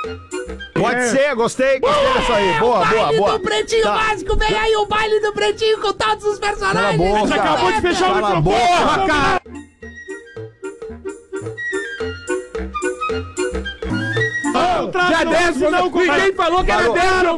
Pode ser, gostei disso aí. Boa. Baile do Pretinho Básico, vem aí o baile do Pretinho com todos os personagens. Cala a boca. Você acabou de fechar o Cala a microfone, boca. cara. Já desce, não, ninguém falou que era dentro.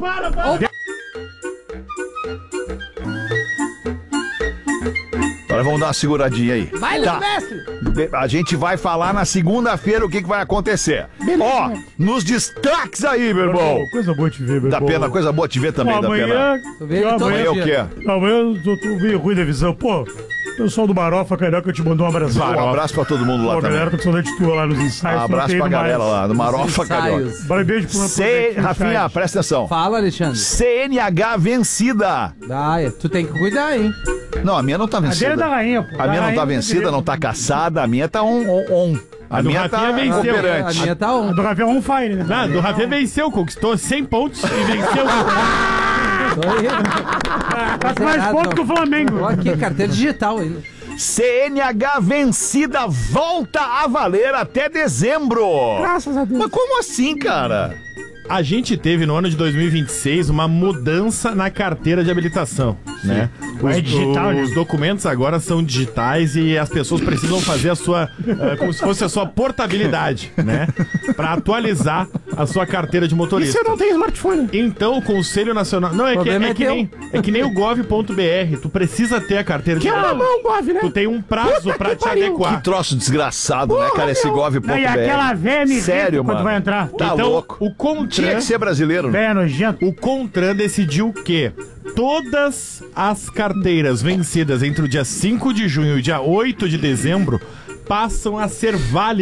Agora vamos dar uma seguradinha aí. Baile Tá. do mestre. A gente vai falar na segunda-feira o que vai acontecer. Ó, nos destaques aí, meu irmão. Coisa boa te ver, meu Da irmão. Pena, coisa boa te ver também, Pô, da Pena. amanhã... Tu vê ele todo Amanhã é o dia. quê? Amanhã eu tô meio ruim da visão. Pô, o pessoal do Marofa Carioca te mandou um abraço. Um abraço pra todo mundo lá Pô, a também. galera tá com saudade tua lá nos ensaios. Um abraço pra galera lá, do Marofa Carioca. Ensaios. Beijo pro Rafinha, presta atenção. Fala, Alexandre. CNH vencida. Tu tem que cuidar, hein? Não, a minha não tá A dele é vencida. da rainha, pô. A minha não tá vencida, não tá caçada, a minha tá on. A do minha tá Rafinha venceu. A operante. minha tá A on. do Rafael é on fire, né? Não, do Rafinha venceu, conquistou 100 pontos e venceu. Faz mais ponto que o Flamengo. Tô aqui, carteira digital ainda. CNH vencida volta a valer até dezembro. Graças a Deus. Mas como assim, cara? A gente teve no ano de 2026 uma mudança na carteira de habilitação, né? É digital, né? Os documentos agora são digitais e as pessoas precisam fazer a sua, como se fosse a sua portabilidade, né? Pra atualizar a sua carteira de E motorista. se eu não tenho smartphone? Então, o Conselho Nacional... Não, é que nem o gov.br. Tu precisa ter a carteira de Que é uma motorista. mão, Gov, né? Tu tem um prazo Puta pra que te pariu. adequar. Que troço desgraçado, né, cara? Esse gov.br. Não, e aquela véia me Sério, quando mano. vai entrar. Tá Então, louco. o Contran... Tinha que ser brasileiro, né? Véia nojenta. O Contran decidiu que todas as carteiras vencidas entre o dia 5 de junho e o dia 8 de dezembro passam a ser válidas